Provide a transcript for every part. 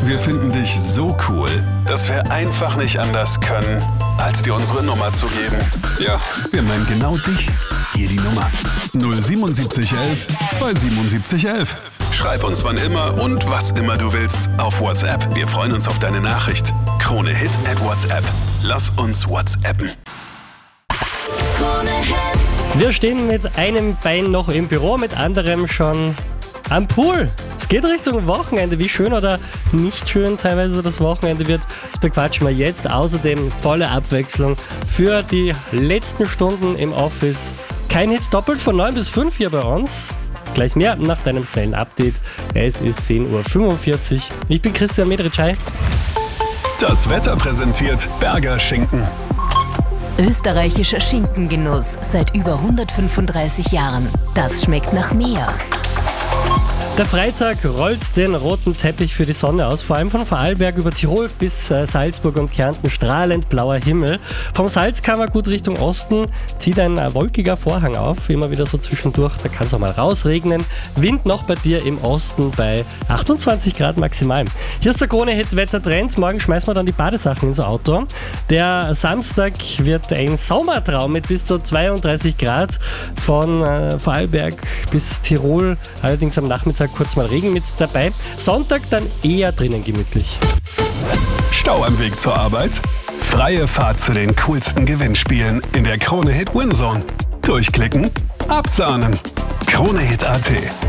Wir finden dich so cool, dass wir einfach nicht anders können, als dir unsere Nummer zu geben. Ja, wir meinen genau dich. Hier die Nummer. 07711 27711. Schreib uns wann immer und was immer du willst auf WhatsApp. Wir freuen uns auf deine Nachricht. Krone Hit at WhatsApp. Lass uns WhatsAppen. Krone Hit. Wir stehen mit einem Bein noch im Büro, mit anderem schon am Pool. Es geht Richtung Wochenende. Wie schön oder nicht schön teilweise das Wochenende wird, das bequatschen wir jetzt. Außerdem volle Abwechslung für die letzten Stunden im Office. Kein Hit doppelt von 9 bis 5 hier bei uns. Gleich mehr nach deinem schnellen Update. Es ist 10.45 Uhr. Ich bin Christian Medritschei. Das Wetter präsentiert Berger Schinken. Österreichischer Schinkengenuss seit über 135 Jahren. Das schmeckt nach mehr. Der Freitag rollt den roten Teppich für die Sonne aus, vor allem von Vorarlberg über Tirol bis Salzburg und Kärnten strahlend blauer Himmel. Vom Salzkammer gut Richtung Osten zieht ein wolkiger Vorhang auf, immer wieder so zwischendurch, da kann es auch mal rausregnen. Wind noch bei dir im Osten bei 28 Grad maximal. Hier ist der Krone-Hit-Wettertrend, morgen schmeißen wir dann die Badesachen ins Auto. Der Samstag wird ein Sommertraum mit bis zu 32 Grad von Vorarlberg bis Tirol, allerdings am Nachmittag kurz mal Regen mit dabei. Sonntag dann eher drinnen gemütlich. Stau am Weg zur Arbeit? Freie Fahrt zu den coolsten Gewinnspielen in der Krone Hit Winzone. Durchklicken, absahnen. Kronehit.at.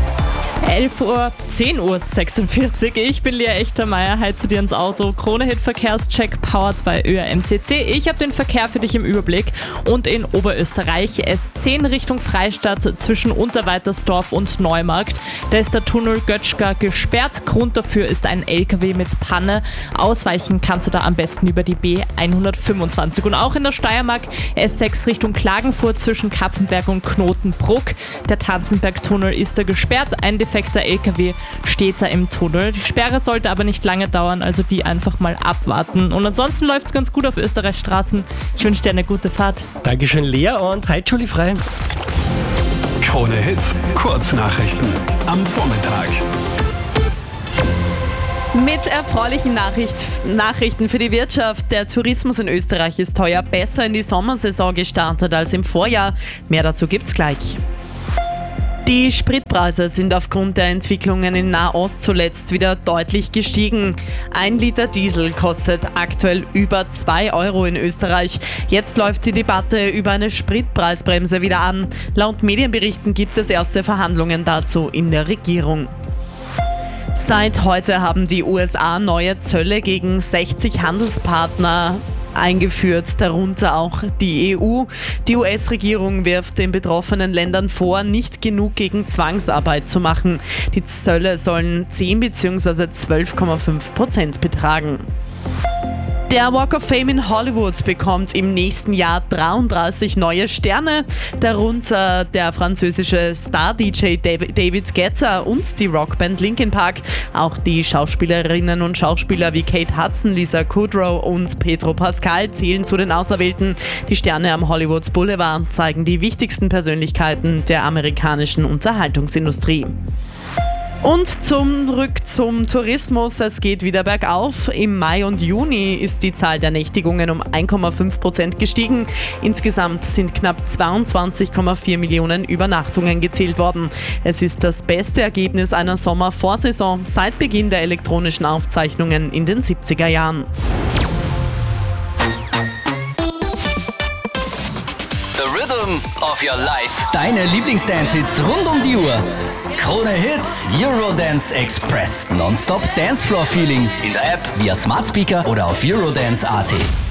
10:46 Uhr. Ich bin Lea Echtermeier, halt zu dir ins Auto. Krone-Hit Verkehrscheck powered by ÖRMTC. Ich habe den Verkehr für dich im Überblick. Und in Oberösterreich S10 Richtung Freistadt zwischen Unterweitersdorf und Neumarkt. Da ist der Tunnel Götschka gesperrt. Grund dafür ist ein LKW mit Panne. Ausweichen kannst du da am besten über die B125. Und auch in der Steiermark S6 Richtung Klagenfurt zwischen Kapfenberg und Knotenbruck. Der Tanzenberg-Tunnel ist da gesperrt. Ein defekter LKW steht da im Tunnel. Die Sperre sollte aber nicht lange dauern, also die einfach mal abwarten. Und ansonsten läuft es ganz gut auf Österreichs Straßen. Ich wünsche dir eine gute Fahrt. Dankeschön, Lea, und halt Schuli frei. Krone Hit, Kurznachrichten am Vormittag. Mit erfreulichen Nachrichten für die Wirtschaft. Der Tourismus in Österreich ist heuer besser in die Sommersaison gestartet als im Vorjahr. Mehr dazu gibt's gleich. Die Spritpreise sind aufgrund der Entwicklungen in Nahost zuletzt wieder deutlich gestiegen. 1 Liter Diesel kostet aktuell über 2 Euro in Österreich. Jetzt läuft die Debatte über eine Spritpreisbremse wieder an. Laut Medienberichten gibt es erste Verhandlungen dazu in der Regierung. Seit heute haben die USA neue Zölle gegen 60 Handelspartner eingeführt, darunter auch die EU. Die US-Regierung wirft den betroffenen Ländern vor, nicht genug gegen Zwangsarbeit zu machen. Die Zölle sollen 10 bzw. 12,5% betragen. Der Walk of Fame in Hollywood bekommt im nächsten Jahr 33 neue Sterne, darunter der französische Star-DJ David Guetta und die Rockband Linkin Park. Auch die Schauspielerinnen und Schauspieler wie Kate Hudson, Lisa Kudrow und Pedro Pascal zählen zu den Auserwählten. Die Sterne am Hollywood Boulevard zeigen die wichtigsten Persönlichkeiten der amerikanischen Unterhaltungsindustrie. Und zurück zum Tourismus. Es geht wieder bergauf. Im Mai und Juni ist die Zahl der Nächtigungen um 1,5% gestiegen. Insgesamt sind knapp 22,4 Millionen Übernachtungen gezählt worden. Es ist das beste Ergebnis einer Sommervorsaison seit Beginn der elektronischen Aufzeichnungen in den 70er Jahren. The Rhythm of Your Life. Deine Lieblingsdance-Hits rund um die Uhr. Krone Hits, Eurodance Express. Nonstop Dancefloor-Feeling. In der App, via Smart Speaker oder auf Eurodance.at.